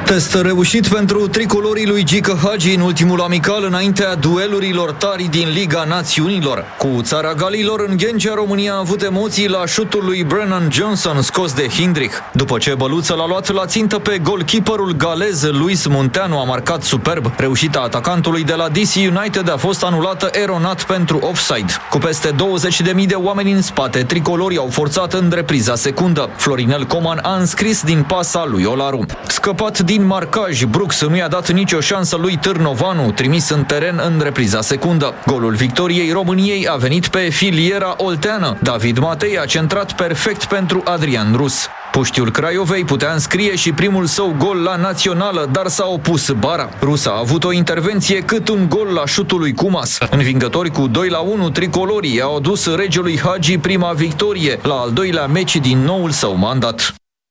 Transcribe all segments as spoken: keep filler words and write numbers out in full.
Test reușit pentru tricolorii lui Gică Hagi în ultimul amical înaintea duelurilor tari din Liga Națiunilor. Cu țara Galilor în Ghencea, România a avut emoții la șutul lui Brennan Johnson scos de Hindrich. După ce băluță l-a luat la țintă pe golkeeperul galez Luis Munteanu, a marcat superb. Reușita atacantului de la D C United a fost anulată eronat pentru offside. Cu peste douăzeci de mii de oameni în spate, tricolorii au forțat în repriza secundă. Florinel Coman a înscris din pasa lui Olaru. Scăpat din marcaj, Brooks nu i-a dat nicio șansă lui Târnovanu, trimis în teren în repriza secundă. Golul victoriei României a venit pe filiera olteană. David Matei a centrat perfect pentru Adrian Rus. Puștiul Craiovei putea înscrie și primul său gol la națională, dar s-a opus bara. Rus a avut o intervenție cât un gol la șutul lui Cumas. Învingători cu doi la unu, tricolorii au adus regelui Hagi prima victorie la al doilea meci din noul său mandat.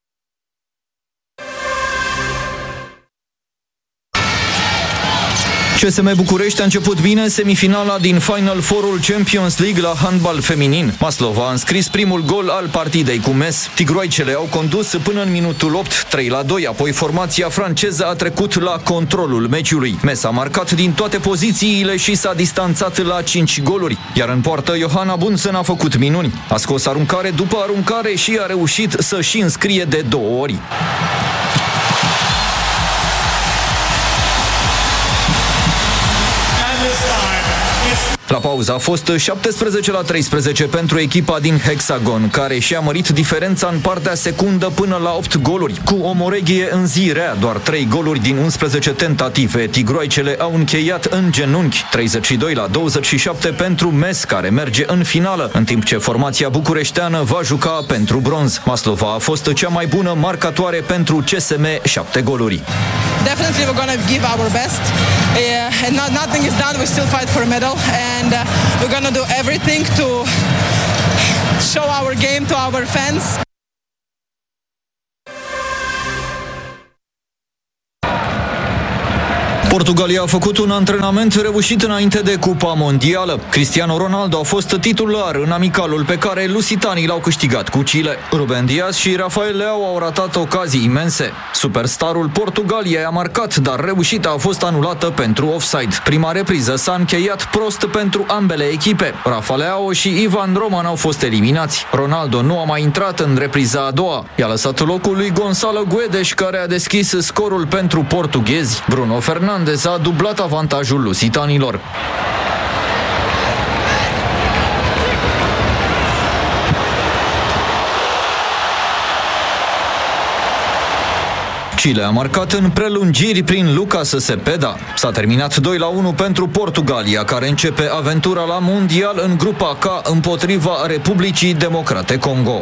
C S M București a început bine semifinala din Final Four-ul Champions League la handbal feminin. Maslova a înscris primul gol al partidei cu Metz. Tigroaicele au condus până în minutul opt, trei la doi, apoi formația franceză a trecut la controlul meciului. Metz a marcat din toate pozițiile și s-a distanțat la cinci goluri, iar în poartă Johanna Bunsen a făcut minuni. A scos aruncare după aruncare și a reușit să și înscrie de două ori. La pauză a fost șaptesprezece la treisprezece pentru echipa din Hexagon, care și-a mărit diferența în partea secundă până la opt goluri. Cu o moreghie în zi rea, doar trei goluri din unsprezece tentative, tigroaicele au încheiat în genunchi, treizeci și doi la douăzeci și șapte pentru Metz, care merge în finală, în timp ce formația bucureșteană va juca pentru bronz. Maslova a fost cea mai bună marcatoare pentru C S M, șapte goluri. Definitely we're going to give our best. Yeah, and not, nothing is done. We still fight for a medal, and uh, we're going to do everything to show our game to our fans. Portugalia a făcut un antrenament reușit înainte de Cupa Mondială. Cristiano Ronaldo a fost titular în amicalul pe care lusitanii l-au câștigat cu Chile. Ruben Dias și Rafael Leao au ratat ocazii imense. Superstarul Portugaliei a marcat, dar reușita a fost anulată pentru offside. Prima repriză s-a încheiat prost pentru ambele echipe. Rafa Leao și Ivan Roman au fost eliminați. Ronaldo nu a mai intrat în repriza a doua. I-a lăsat locul lui Gonzalo Guedes, care a deschis scorul pentru portughezi. Bruno Fernandes a dublat avantajul lusitanilor. Chile a marcat în prelungiri prin Lucas Cepeda. S-a terminat doi la unu pentru Portugalia, care începe aventura la mondial în grupa K împotriva Republicii Democrate Congo.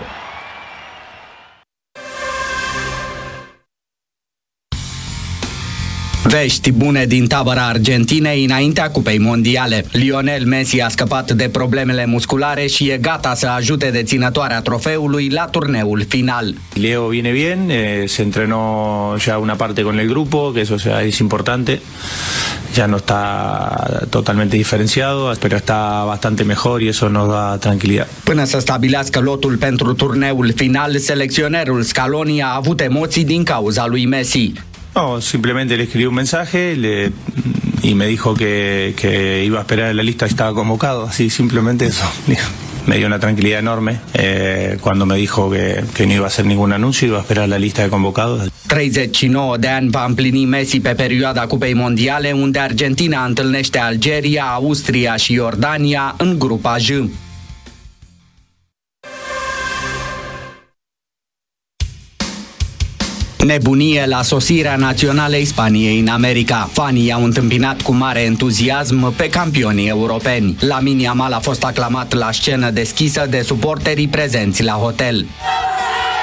Vești bune din tabăra Argentinei înaintea Cupei Mondiale. Lionel Messi a scăpat de problemele musculare și e gata să ajute deținătoarea trofeului la turneul final. Leo viene bien, eh, se entrenó ya una parte con el grupo, que eso es importante. Ya no está totalmente diferenciado, pero está bastante mejor y eso nos da tranquilidad. Până să stabilească lotul pentru turneul final, selecționerul Scaloni a avut emoții din cauza lui Messi. No, simplemente le escribí un mensaje le, y me dijo que, que iba a esperar en la lista y estaba convocado, así simplemente eso. Me dio una tranquilidad enorme eh, cuando me dijo que, que no iba a hacer ningún anuncio, iba a esperar la lista de convocados. treizeci și nouă de ani va împlini Messi pe perioada Cupei Mondiale, unde Argentina întâlnește Algeria, Austria și Iordania în grupa J. Nebunie la sosirea naționalei Spaniei în America. Fanii au întâmpinat cu mare entuziasm pe campionii europeni. Lamine Yamal a fost aclamat la scenă deschisă de suporterii prezenți la hotel.